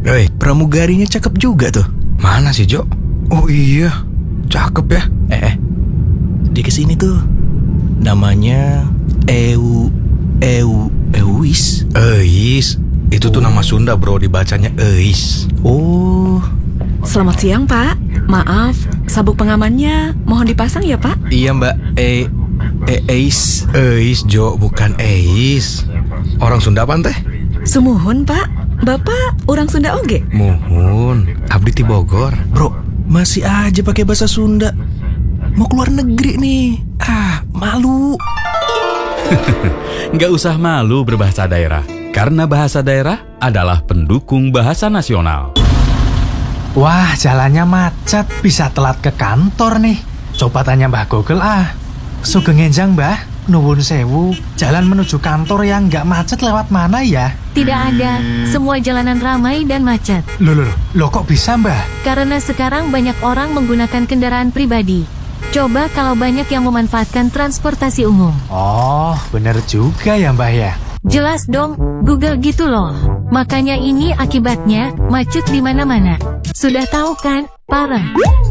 Pramugarinya cakep juga tuh. Mana sih, Jo? Oh iya, cakep ya. Di kesini tuh. Namanya Euis. Eis. Itu tuh nama Sunda, bro, dibacanya Eis. Oh. Selamat siang, Pak. Maaf, sabuk pengamannya mohon dipasang ya, Pak? Iya, Mbak. Eis. Eis, Jo, bukan Eis. Orang Sunda apa teh? Sumuhun, Pak. Bapak orang Sunda oge? Muhun, abdi ti Bogor. Bro, masih aja pakai bahasa Sunda. Mau keluar negeri nih. Malu. Nggak usah malu berbahasa daerah, karena bahasa daerah adalah pendukung bahasa nasional. Wah, jalannya macet, bisa telat ke kantor nih. Coba tanya Mbah Google Sugeng enjang, Mbah. Nuwun sewu, jalan menuju kantor yang nggak macet lewat mana ya? Tidak ada, semua jalanan ramai dan macet. Loh kok bisa, Mbah? Karena sekarang banyak orang menggunakan kendaraan pribadi. Coba kalau banyak yang memanfaatkan transportasi umum. Oh, bener juga ya, Mbah ya. Jelas dong, Google gitu loh. Makanya ini akibatnya macet di mana-mana. Sudah tahu kan? Parah.